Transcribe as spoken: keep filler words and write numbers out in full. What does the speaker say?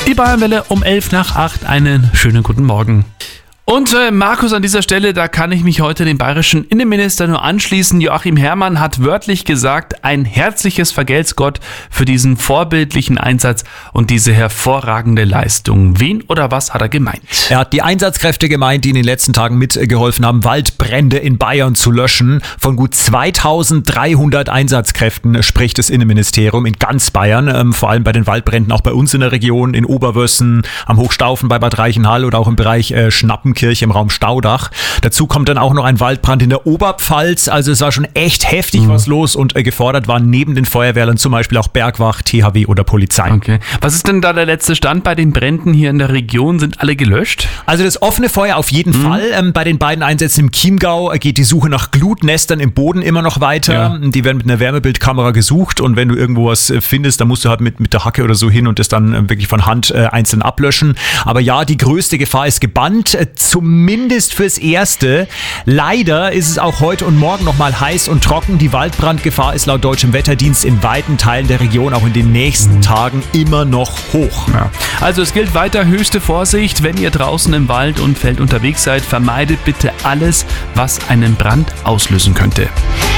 Die Bayernwelle um elf nach acht. Einen schönen guten Morgen. Und äh, Markus, an dieser Stelle, da kann ich mich heute dem bayerischen Innenminister nur anschließen. Joachim Herrmann hat wörtlich gesagt, ein herzliches Vergelt's Gott für diesen vorbildlichen Einsatz und diese hervorragende Leistung. Wen oder was hat er gemeint? Er hat die Einsatzkräfte gemeint, die in den letzten Tagen mitgeholfen haben, Waldbrände in Bayern zu löschen. Von gut zweitausenddreihundert Einsatzkräften spricht das Innenministerium in ganz Bayern, ähm, vor allem bei den Waldbränden auch bei uns in der Region, in Oberwössen, am Hochstaufen bei Bad Reichenhall oder auch im Bereich äh, Schnappen Kirche im Raum Staudach. Dazu kommt dann auch noch ein Waldbrand in der Oberpfalz. Also es war schon echt heftig mhm. was los und äh, gefordert waren neben den Feuerwehrern zum Beispiel auch Bergwacht, T H W oder Polizei. Okay. Was ist denn da der letzte Stand bei den Bränden hier in der Region? Sind alle gelöscht? Also das offene Feuer auf jeden mhm. Fall. Ähm, bei den beiden Einsätzen im Chiemgau geht die Suche nach Glutnestern im Boden immer noch weiter. Ja. Die werden mit einer Wärmebildkamera gesucht und wenn du irgendwo was findest, dann musst du halt mit, mit der Hacke oder so hin und das dann äh, wirklich von Hand äh, einzeln ablöschen. Aber ja, die größte Gefahr ist gebannt. Äh, Zumindest fürs Erste. Leider ist es auch heute und morgen nochmal heiß und trocken. Die Waldbrandgefahr ist laut Deutschem Wetterdienst in weiten Teilen der Region auch in den nächsten Tagen immer noch hoch. Ja. Also es gilt weiter höchste Vorsicht. Wenn ihr draußen im Wald und Feld unterwegs seid, vermeidet bitte alles, was einen Brand auslösen könnte.